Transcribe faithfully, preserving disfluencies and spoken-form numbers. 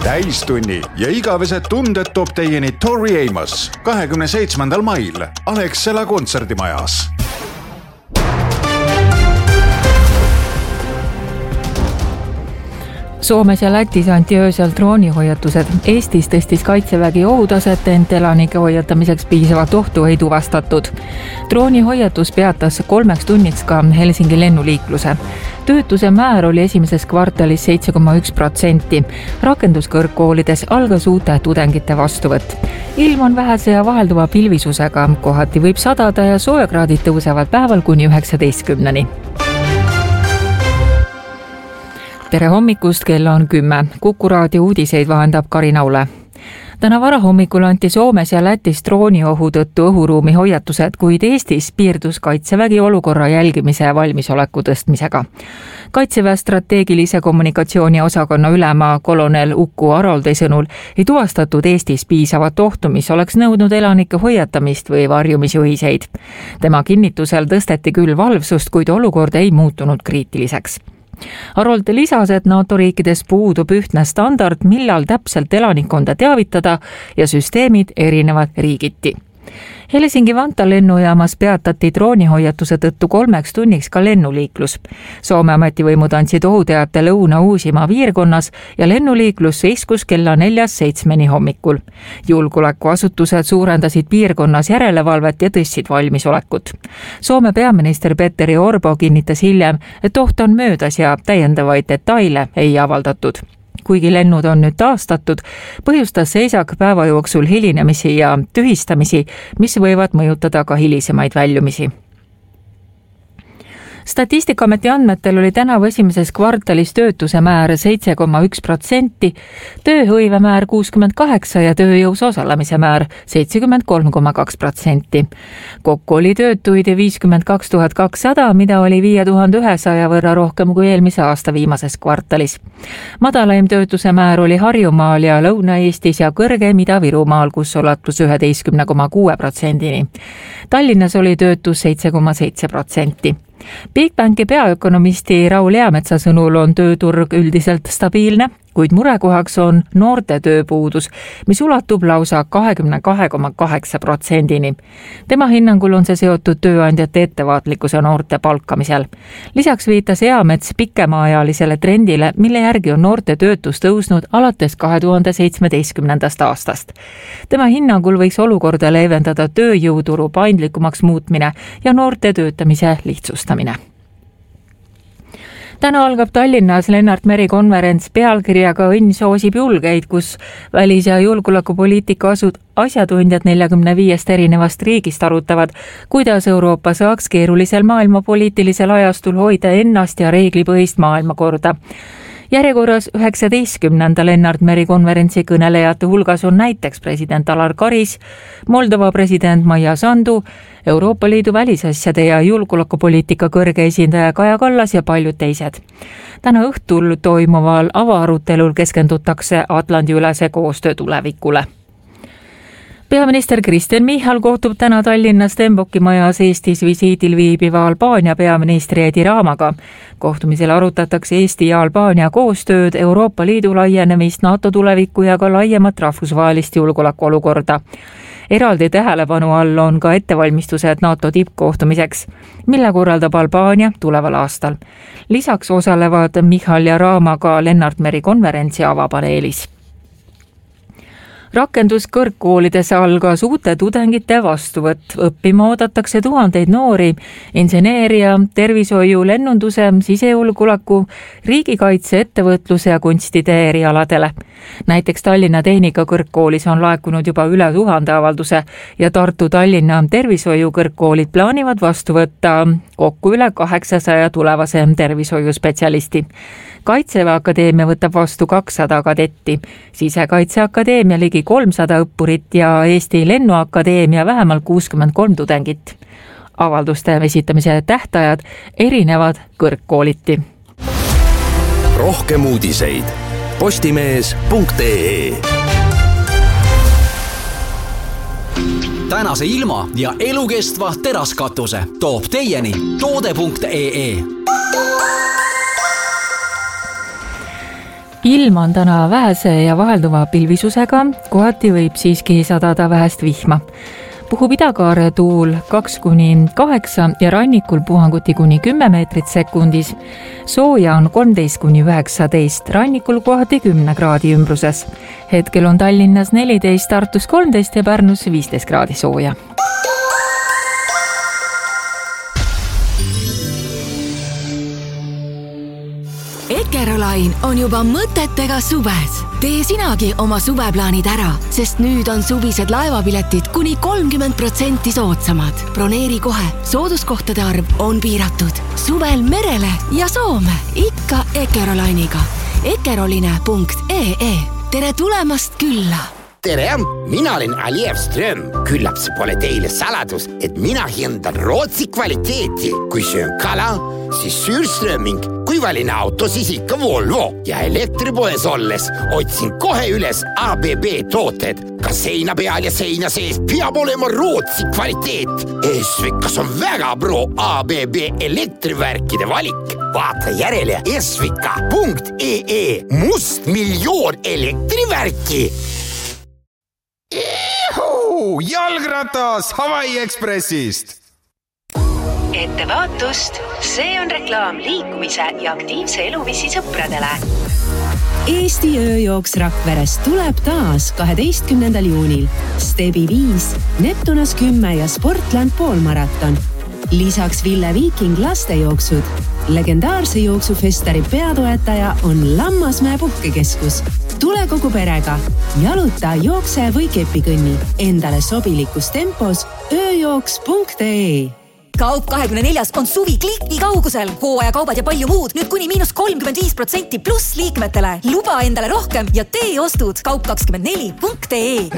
täistunni ja igavesed tunded toob teieni Tori Amos kahekümne seitsmendal mail Alexela kontserdimajas. Soomes ja Lätis anti öösel droonihoiatused. Eestis tõstis kaitsevägi ohutaset, ent elanike hoiatamiseks piisavat ohtu ei tuvastatud. Droonihoiatus peatas kolmeks tunniks ka Helsingi lennuliikluse. Töötuse määr oli esimeses kvartalis seitse koma üks protsenti. Rakenduskõrgkoolides algas uute tudengite vastuvõtt. Ilm on vähese ja vahelduva pilvisusega. Kohati võib sadada ja soojakraadid tõusevad päeval kuni üheksateistkümneni. Tere hommikust, kell on kümme. Kuku raadio uudiseid vahendab Karina Ule. Täna varahommikul anti Soomes ja Lätis drooniohu tõttu õhuruumi hoiatused, kuid Eestis piirdus kaitsevägi olukorra jälgimise ja valmisoleku tõstmisega. Kaitseväe strateegilise kommunikatsiooni osakonna ülema kolonel Uku Aroldi sõnul ei tuvastatud Eestis piisavat ohtu, mis oleks nõudnud elanike hoiatamist või varjumisjuhiseid. Tema kinnitusel tõsteti küll valvsust, kuid olukord ei muutunud kriitiliseks. Arold lisas, et NATO riikides puudub ühtne standard, millal täpselt elanikkonda teavitada ja süsteemid erinevad riigiti. Helsingi-Vantaa lennujaamas peatati droonihoiatuse tõttu kolmeks tunniks ka lennuliiklus. Soome ametivõimud andsid ohuteate Lõuna-Uusimaa piirkonnas ja lennuliiklus seiskus kella neljast seitsmeni hommikul. Julgeolekuasutused suurendasid piirkonnas järelevalvet ja tõstsid valmisolekut. Soome peaminister Petteri Orpo kinnitas hiljem, et oht on möödas ja täiendavaid detaile ei avaldatud. Kuigi lennud on nüüd taastatud, põhjustas seisak päeva jooksul hilinemisi ja tühistamisi, mis võivad mõjutada ka hilisemaid väljumisi. Statistikaameti andmetel oli tänavu esimeses kvartalis töötuse määr seitse koma üks protsenti, tööhõive määr kuuskümmend kaheksa ja tööjõus osalemise määr seitsekümmend kolm koma kaks protsenti. Kokku oli töötuid viiskümmend kaks tuhat kakssada, mida oli viie tuhande ühesaja võrra rohkem kui eelmise aasta viimases kvartalis. Madalaim töötuse määr oli Harjumaal ja Lõuna-Eestis ja kõrgem Ida-Virumaal, kus ulatus üheteistkümne koma kuue protsendini. Tallinnas oli töötus seitse koma seitse protsenti. Bigbanki peaökonomisti Raul Eametsa sõnul on tööturg üldiselt stabiilne, kuid murekohaks on noorte tööpuudus, mis ulatub lausa kahekümne kahe koma kaheksa protsendini. Tema hinnangul on see seotud tööandjate ettevaatlikkuse noorte palkamisel. Lisaks viitas Eamets pikemaajalisele trendile, mille järgi on noorte töötus tõusnud alates kahe tuhande seitsmeteistkümnendast aastast. Tema hinnangul võiks olukorda leevendada tööjõuturu paindlikumaks muutmine ja noorte töötamise lihtsustamine. Täna algab Tallinnas Lennart Meri konverents pealkirjaga Õnn soosib julgeid, kus välis- ja julgeolekupoliitika asud asjatundjad neljakümne viiest erinevast riigist arutavad, kuidas Euroopa saaks keerulisel maailmapoliitilisel ajastul hoida ennast ja reeglipõhist maailmakorda. Järjekorras üheksateistkümnenda Lennart Meri konverentsi kõnelejate hulgas on näiteks president Alar Karis, Moldova president Maia Sandu, Euroopa Liidu välisasjade ja julgeolekupoliitika kõrge esindaja Kaja Kallas ja paljud teised. Täna õhtul toimuval avaarutelul keskendutakse Atlandi-ülese koostöö tulevikule. Peaminister Kristen Michal kohtub täna Tallinnas Stenbocki majas Eestis visiidil viibiva Albaania peaministri Edi Ramaga. Kohtumisel arutatakse Eesti ja Albaania koostööd, Euroopa Liidu laienemist, NATO tulevikku ja ka laiemat rahvusvahelist julgeolekuolukorda. Eraldi tähelepanu all on ka ettevalmistused NATO tippkohtumiseks, mille korraldab Albaania tuleval aastal. Lisaks osalevad Michal ja Rama ka Lennart Meri konverentsi avapaneelis. Rakenduskõrgkoolides algas uute tudengite vastuvõtt. Õppima oodatakse tuhandeid noori inseneeria, tervishoiu, lennunduse, sisejulgeoleku, riigikaitse, ettevõtluse ja kunstide erialadele. Näiteks Tallinna Tehnikakõrgkoolis on laekunud juba üle tuhande avalduse ja Tartu Tallinna tervishoiukõrgkoolid plaanivad vastu võtta kokku üle kaheksasaja tulevase tervishoiuspetsialisti. Kaitseväe Akadeemia võtab vastu kakssada kadetti, Sisekaitseakadeemia ligi kolmsada õppurit ja Eesti Lennuakadeemia vähemalt kuuskümmend kolm tudengit. Avalduste esitamise tähtajad erinevad kõrgkooliti. Rohkem uudiseid postimees punkt ee. Tänase ilma ja elukestva teraskatuse toob teieni toode punkt ee. ilm on täna vähese ja vahelduva pilvisusega, kohati võib siiski sadada vähest vihma. Puhub idakaare tuul kaks kuni kaheksa ja rannikul puhanguti kuni kümme meetrit sekundis. Sooja on kolmteist kuni üheksateist, rannikul kohati kümne kraadi ümbruses. Hetkel on Tallinnas neliteist, Tartus kolmteist ja Pärnus viisteist kraadi sooja. Ekerolain on juba mõtetega suves. Tee sinagi oma suveplaanid ära, sest nüüd on suvised laevapiletid kuni kolmkümmend protsenti soodsamad. Broneeri kohe, sooduskohtade arv on piiratud. Suvel merele ja Soome, ikka Ekerolainiga. ekeroline punkt ee. Tere tulemast külla! Tere, mina olen Aliev Ström. Küllap see pole teile saladus, et mina hindan Rootsi kvaliteeti. Kui söön kala, siis Sürströming. Kui valin auto, siis ikka Volvo. Ja elektripoes olles otsin kohe üles A B B tooted. Ka seina peal ja seina sees peab olema Rootsi kvaliteet. Esvikas on väga pro A B B elektrivärkide valik. Vaata järele esvika punkt ee. Must miljoon elektrivärki. Ihu, jalgratas Hawaii Expressist! Ettevaatust, see on reklaam liikumise ja aktiivse eluviisi sõpradele. Eesti ööjooks Rakverest tuleb taas kaheteistkümnendal juunil. Stebi viis, Neptunas kümme ja Sportland poolmaraton. Lisaks Ville Viiking lastejooksud. Legendaarse jooksufestari peatoetaja on Lammasmäe puhkekeskus. Tule kogu perega. Jaluta, jookse või kepikõnni. Endale sobilikus tempos ööjooks punkt ee. Kaup kahekümne neljas on suvi kliki kaugusel. Hooaja kaubad ja palju muud nüüd kuni miinus kolmkümmend viis protsenti pluss liikmetele. Luba endale rohkem ja tee ostud kaup kakskümmend neli punkt ee.